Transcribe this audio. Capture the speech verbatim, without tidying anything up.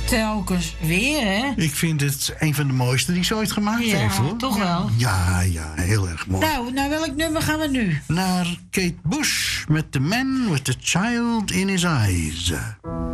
telkens weer, hè? Ik vind het een van de mooiste die ze ooit gemaakt Ja, heeft, hoor. toch wel. Ja, ja, heel erg mooi. Nou, naar welk nummer gaan we nu? Naar Kate Bush met The Man with the Child in His Eyes.